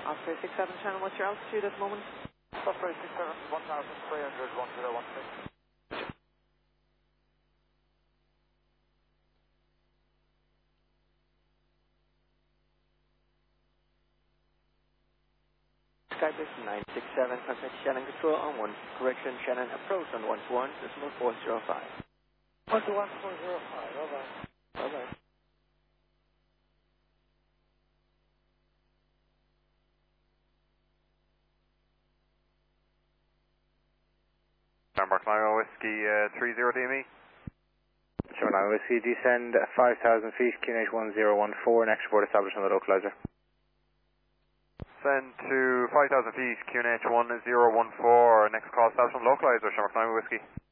Osprey 67 channel, what's your altitude at the moment? Osprey 67, 1,300, 1016. Skybus 967, contact Shannon Control on 1, correction Shannon approach on 121.405. 121.405, over. Over. Mark Lima Whiskey 30 DME. Sure, now Whiskey, descend 5,000 feet, QNH 1014, next report established on the localizer. Send to 5,000 feet, QNH 1014, next call established on localizer, Shamrock Lima Whiskey.